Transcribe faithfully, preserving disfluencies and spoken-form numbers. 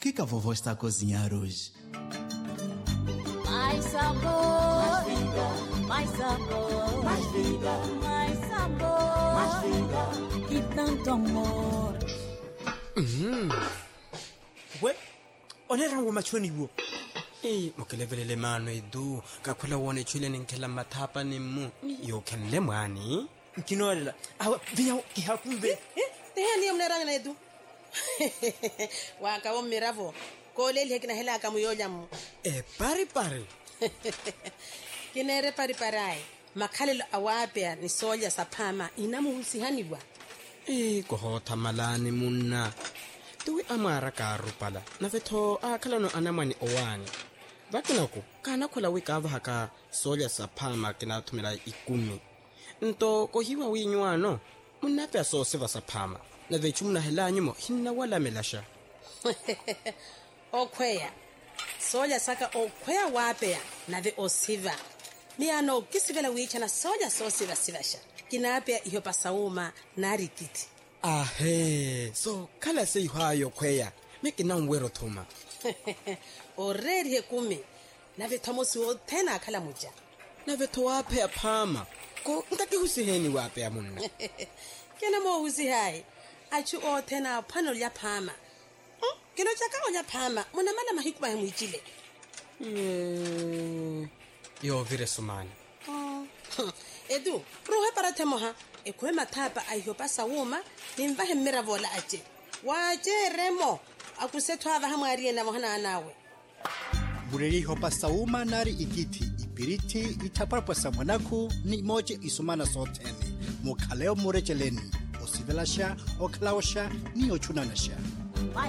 que que a vovó está a cozinhar hoje? Mais sabor, mais vida, mais sabor, mais vida, mais sabor, mais vida e tanto amor. Mhm. We, onera ngoma choni wo. Eh, mokelevele mano edu, kakhula wone chile ninkela mathapa nimu. Yo kenle mwani. Kinolela. Awa biya ki hakumbe. Eh, eh ni mneranga na edu. Waka wo miravo. Kole le kina hela ka muyoja mu. Eh, pari pari. Kinere pari parai. Makhalelo awapea ni soja saphama inamuhusihaniwa. Eh, ko hotha malani munna. Tuwi amara ka rupala. Na vetho akhala no anamani owani. Bakinako kana khola wikava haka soja saphama kina thumela ikumi. Nto ko hiwa winywano. Munape so seva saphama. Na vechumna helanyimo hinna wala melasha. Okhweya. Soja saka okhweya wapea na ve osiva. Miano kisivela wicha na soja so siva sivasha. Kinapea iyo pasauma na rikiti. Ahe, so kala se ihayo khweya. Meki na nwero thuma. Already he kumi. Na ve thomosi o tena kala muja. Na ve thowape aphama. Ko nkake husiheni wape amunna. Kena mo husihai. Achu o tena phano ya phama. Kino chaka onya phama. Mona mala mahikuba he muichile. Mm. Yo vire sumani. Oh. Edu, rohe para temoha. Ekwe mathapa ayo pasa woma nimvahe miravola aje. Waje remo akusetwa ava hamwari na mohana anawe. Bureri hopa sauma nari ikiti ipiriti itaparapasa mwanaku ni moje isumana soteni. Mukhaleo murecheleni. Osivelasha oklaosha ni ochunanasha.